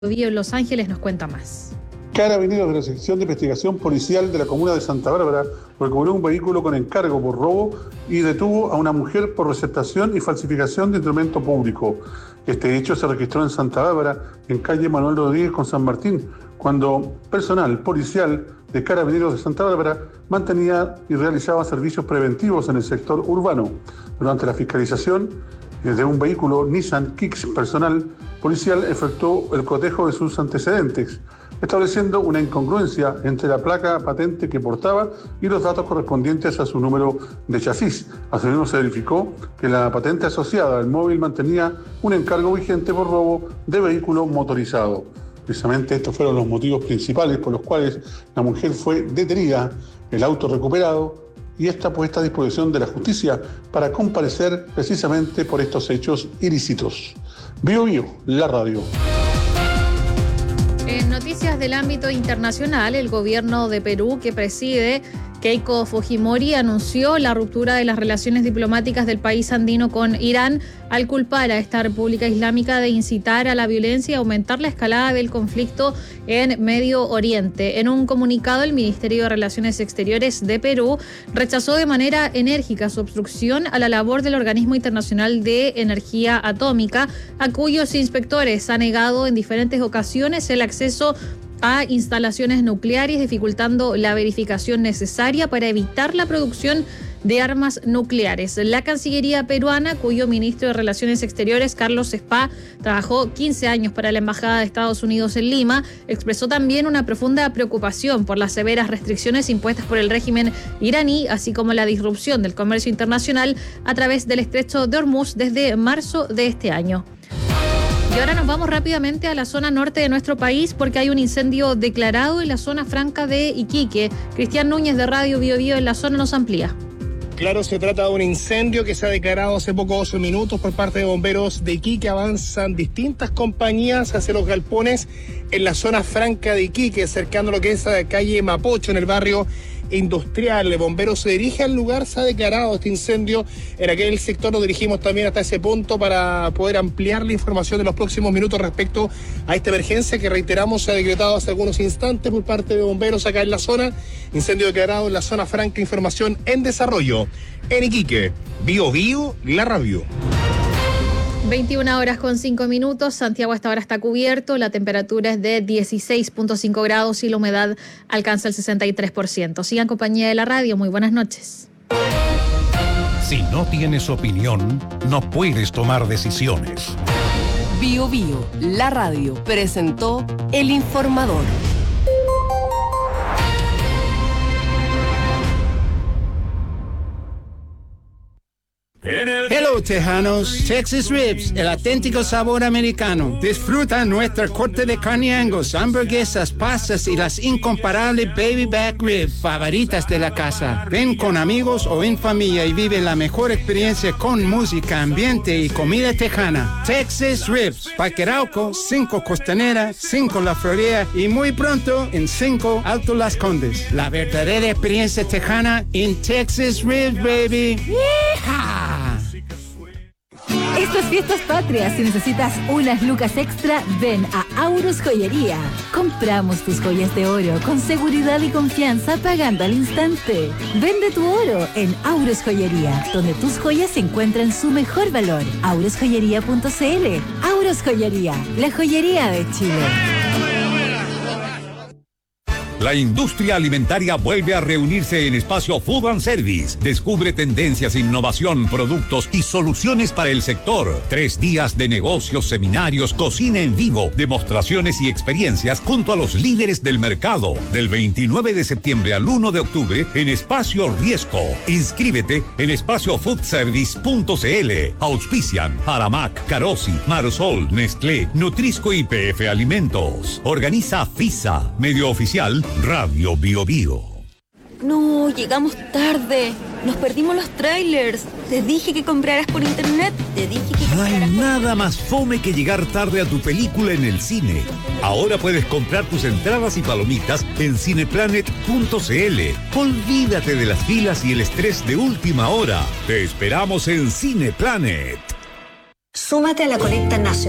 En Los Ángeles nos cuenta más. Carabineros de la Sección de Investigación Policial de la Comuna de Santa Bárbara recuperó un vehículo con encargo por robo y detuvo a una mujer por receptación y falsificación de instrumento público. Este hecho se registró en Santa Bárbara, en calle Manuel Rodríguez con San Martín, cuando personal policial de Carabineros de Santa Bárbara mantenía y realizaba servicios preventivos en el sector urbano. Durante la fiscalización de un vehículo Nissan Kicks personal policial efectuó el cotejo de sus antecedentes, estableciendo una incongruencia entre la placa patente que portaba y los datos correspondientes a su número de chasis. Asimismo, se verificó que la patente asociada al móvil mantenía un encargo vigente por robo de vehículo motorizado. Precisamente estos fueron los motivos principales por los cuales la mujer fue detenida, el auto recuperado y esta puesta a disposición de la justicia para comparecer precisamente por estos hechos ilícitos. Bio Bio, la radio. En noticias del ámbito internacional, el gobierno de Perú, que preside Keiko Fujimori, anunció la ruptura de las relaciones diplomáticas del país andino con Irán al culpar a esta República Islámica de incitar a la violencia y aumentar la escalada del conflicto en Medio Oriente. En un comunicado, el Ministerio de Relaciones Exteriores de Perú rechazó de manera enérgica su obstrucción a la labor del Organismo Internacional de Energía Atómica, a cuyos inspectores ha negado en diferentes ocasiones el acceso a instalaciones nucleares, dificultando la verificación necesaria para evitar la producción de armas nucleares. La Cancillería peruana, cuyo ministro de Relaciones Exteriores, Carlos Spa, trabajó 15 años para la Embajada de Estados Unidos en Lima, expresó también una profunda preocupación por las severas restricciones impuestas por el régimen iraní, así como la disrupción del comercio internacional a través del Estrecho de Hormuz desde marzo de este año. Y ahora nos vamos rápidamente a la zona norte de nuestro país porque hay un incendio declarado en la zona franca de Iquique. Cristian Núñez de Radio Bio Bio en la zona nos amplía. Claro, se trata de un incendio que se ha declarado hace pocos minutos por parte de bomberos de Iquique. Avanzan distintas compañías hacia los galpones en la zona franca de Iquique, cercano a lo que es la calle Mapocho, en el barrio industrial. El bombero se dirige al lugar, se ha declarado este incendio en aquel sector. Nos dirigimos también hasta ese punto para poder ampliar la información en los próximos minutos respecto a esta emergencia que, reiteramos, se ha decretado hace algunos instantes por parte de bomberos acá en la zona. Incendio declarado en la zona franca, información en desarrollo. En Iquique, Bio Bio, la radio. 21:05. Santiago hasta ahora está cubierto, la temperatura es de 16.5 grados y la humedad alcanza el 63%. Sigan en compañía de la radio, muy buenas noches. Si no tienes opinión, no puedes tomar decisiones. Bio Bio, la radio, presentó El Informador. Hello, tejanos. Texas Ribs, el auténtico sabor americano. Disfruta nuestra corte de carne Angus, hamburguesas, pastas y las incomparables baby back ribs favoritas de la casa. Ven con amigos o en familia y vive la mejor experiencia con música, ambiente y comida tejana. Texas Ribs, Parque Arauco, 5 Costanera, 5 La Florida y muy pronto en 5 Alto Las Condes. La verdadera experiencia tejana en Texas Ribs, baby. ¡Yeehaw! Estas fiestas patrias, si necesitas unas lucas extra, ven a Aurus Joyería. Compramos tus joyas de oro con seguridad y confianza pagando al instante. Vende tu oro en Aurus Joyería, donde tus joyas encuentran su mejor valor. aurosjoyería.cl. Aurus Joyería, la joyería de Chile. La industria alimentaria vuelve a reunirse en Espacio Food and Service. Descubre tendencias, innovación, productos y soluciones para el sector. 3 días de negocios, seminarios, cocina en vivo, demostraciones y experiencias junto a los líderes del mercado. Del 29 de septiembre al 1 de octubre en Espacio Riesco. Inscríbete en espaciofoodservice.cl. Auspician Aramac, Carosi, Marsol, Nestlé, Nutrisco y PF Alimentos. Organiza FISA, medio oficial Radio Bio Bio. No, llegamos tarde. Nos perdimos los trailers. Te dije que compraras por internet. No hay nada más fome que llegar tarde a tu película en el cine. Ahora puedes comprar tus entradas y palomitas en cineplanet.cl. Olvídate de las filas y el estrés de última hora. Te esperamos en Cineplanet. Súmate a la colecta nacional